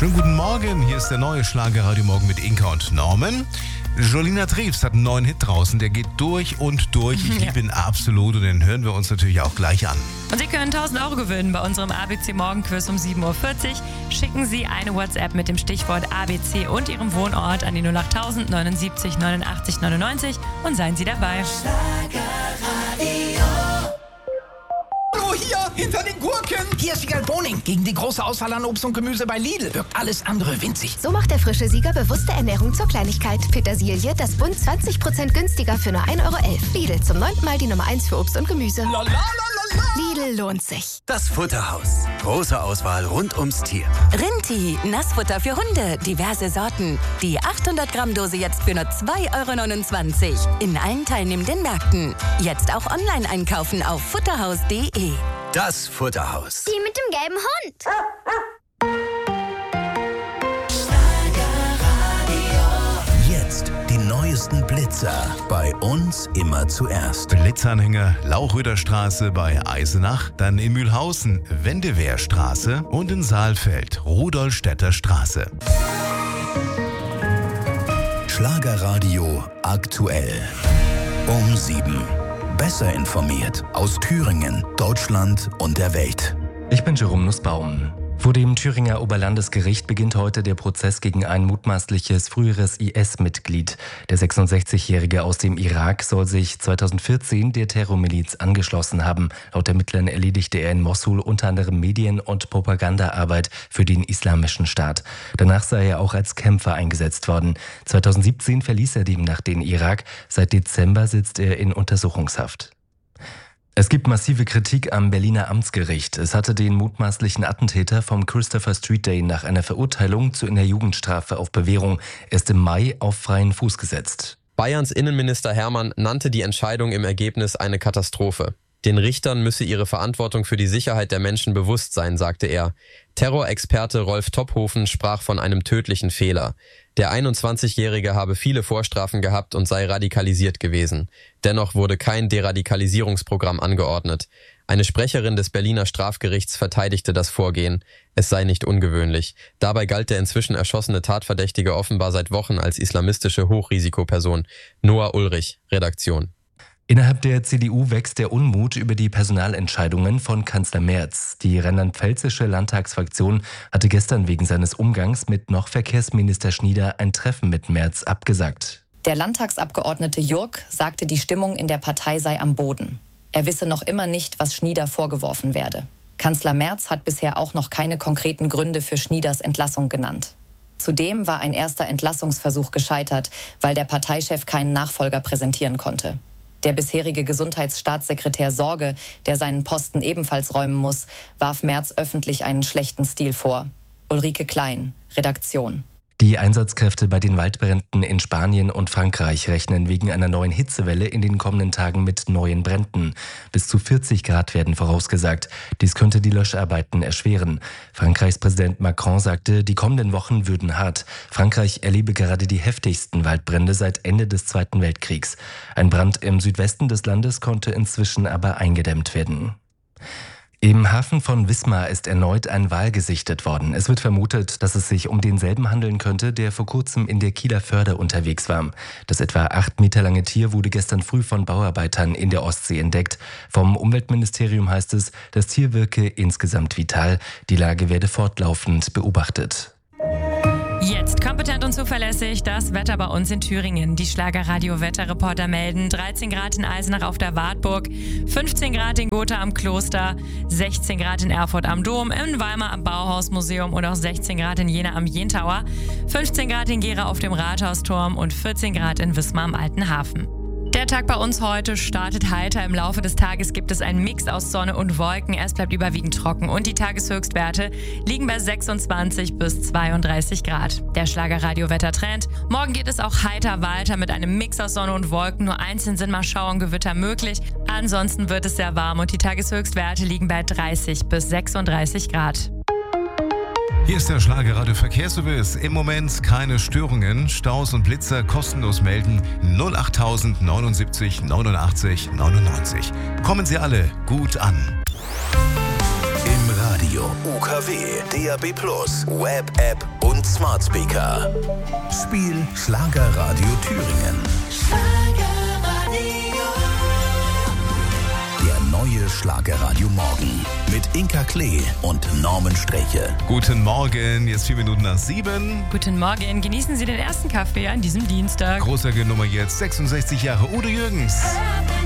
Schönen guten Morgen, hier ist der neue Schlagerradio Morgen mit Inka und Norman. Jolina Treves hat einen neuen Hit draußen, der geht durch und durch. Ich liebe ihn absolut und den hören wir uns natürlich auch gleich an. Und Sie können 1.000 € gewinnen bei unserem ABC Morgenquiz um 7.40 Uhr. Schicken Sie eine WhatsApp mit dem Stichwort ABC und Ihrem Wohnort an die 08000 79 89 99 und seien Sie dabei. Hallo, hier, hinter den Gurken. Hier ist Siegal Boning. Gegen die große Auswahl an Obst und Gemüse bei Lidl wirkt alles andere winzig. So macht der frische Sieger bewusste Ernährung zur Kleinigkeit. Petersilie, das Bund 20% günstiger für nur 1,11 €. Lidl, zum 9. Mal die Nummer 1 für Obst und Gemüse. Lidl lohnt sich. Das Futterhaus. Große Auswahl rund ums Tier. Rinti, Nassfutter für Hunde, diverse Sorten. Die 800 Gramm Dose jetzt für nur 2,29 € in allen teilnehmenden Märkten. Jetzt auch online einkaufen auf futterhaus.de. Das Futterhaus. Die mit dem gelben Hund. Jetzt die neuesten Blitzer. Bei uns immer zuerst. Blitzanhänger Lauchröder Straße bei Eisenach, dann in Mühlhausen Wendewehrstraße und in Saalfeld Rudolstädter Straße. Schlagerradio aktuell. Um 7. Besser informiert aus Thüringen, Deutschland und der Welt. Ich bin Jerome Nussbaum. Vor dem Thüringer Oberlandesgericht beginnt heute der Prozess gegen ein mutmaßliches früheres IS-Mitglied. Der 66-Jährige aus dem Irak soll sich 2014 der Terrormiliz angeschlossen haben. Laut Ermittlern erledigte er in Mossul unter anderem Medien- und Propagandaarbeit für den Islamischen Staat. Danach sei er auch als Kämpfer eingesetzt worden. 2017 verließ er demnach den Irak. Seit Dezember sitzt er in Untersuchungshaft. Es gibt massive Kritik am Berliner Amtsgericht. Es hatte den mutmaßlichen Attentäter vom Christopher Street Day nach einer Verurteilung zu einer Jugendstrafe auf Bewährung erst im Mai auf freien Fuß gesetzt. Bayerns Innenminister Hermann nannte die Entscheidung im Ergebnis eine Katastrophe. Den Richtern müsse ihre Verantwortung für die Sicherheit der Menschen bewusst sein, sagte er. Terrorexperte Rolf Tophofen sprach von einem tödlichen Fehler. Der 21-Jährige habe viele Vorstrafen gehabt und sei radikalisiert gewesen. Dennoch wurde kein Deradikalisierungsprogramm angeordnet. Eine Sprecherin des Berliner Strafgerichts verteidigte das Vorgehen. Es sei nicht ungewöhnlich. Dabei galt der inzwischen erschossene Tatverdächtige offenbar seit Wochen als islamistische Hochrisikoperson. Noah Ulrich, Redaktion. Innerhalb der CDU wächst der Unmut über die Personalentscheidungen von Kanzler Merz. Die rheinland-pfälzische Landtagsfraktion hatte gestern wegen seines Umgangs mit noch Verkehrsminister Schnieder ein Treffen mit Merz abgesagt. Der Landtagsabgeordnete Jurk sagte, die Stimmung in der Partei sei am Boden. Er wisse noch immer nicht, was Schnieder vorgeworfen werde. Kanzler Merz hat bisher auch noch keine konkreten Gründe für Schnieders Entlassung genannt. Zudem war ein erster Entlassungsversuch gescheitert, weil der Parteichef keinen Nachfolger präsentieren konnte. Der bisherige Gesundheitsstaatssekretär Sorge, der seinen Posten ebenfalls räumen muss, warf Merz öffentlich einen schlechten Stil vor. Ulrike Klein, Redaktion. Die Einsatzkräfte bei den Waldbränden in Spanien und Frankreich rechnen wegen einer neuen Hitzewelle in den kommenden Tagen mit neuen Bränden. Bis zu 40 Grad werden vorausgesagt. Dies könnte die Löscharbeiten erschweren. Frankreichs Präsident Macron sagte, die kommenden Wochen würden hart. Frankreich erlebe gerade die heftigsten Waldbrände seit Ende des Zweiten Weltkriegs. Ein Brand im Südwesten des Landes konnte inzwischen aber eingedämmt werden. Im Hafen von Wismar ist erneut ein Wal gesichtet worden. Es wird vermutet, dass es sich um denselben handeln könnte, der vor kurzem in der Kieler Förde unterwegs war. Das etwa 8 Meter lange Tier wurde gestern früh von Bauarbeitern in der Ostsee entdeckt. Vom Umweltministerium heißt es, das Tier wirke insgesamt vital. Die Lage werde fortlaufend beobachtet. Jetzt kompetent und zuverlässig das Wetter bei uns in Thüringen. Die Schlagerradio-Wetterreporter melden 13 Grad in Eisenach auf der Wartburg, 15 Grad in Gotha am Kloster, 16 Grad in Erfurt am Dom, in Weimar am Bauhausmuseum und auch 16 Grad in Jena am Jentauer, 15 Grad in Gera auf dem Rathausturm und 14 Grad in Wismar am Alten Hafen. Der Tag bei uns heute startet heiter. Im Laufe des Tages gibt es einen Mix aus Sonne und Wolken. Es bleibt überwiegend trocken und die Tageshöchstwerte liegen bei 26 bis 32 Grad. Der Schlagerradio-Wettertrend. Morgen geht es auch heiter weiter mit einem Mix aus Sonne und Wolken. Nur einzeln sind mal Schauer und Gewitter möglich. Ansonsten wird es sehr warm und die Tageshöchstwerte liegen bei 30 bis 36 Grad. Hier ist der Schlagerradio Verkehrsservice. Im Moment keine Störungen. Staus und Blitzer kostenlos melden 08000 79 89 99. Kommen Sie alle gut an. Im Radio Radio, UKW, DAB+, Web-App und Smart Speaker. Spiel Schlagerradio Thüringen. Der neue Schlagerradio Morgen mit Inka Klee und Norman Streche. Guten Morgen, jetzt 4 Minuten nach 7. Guten Morgen, genießen Sie den ersten Kaffee an diesem Dienstag. Großer Nummer jetzt, 66 Jahre, Udo Jürgens.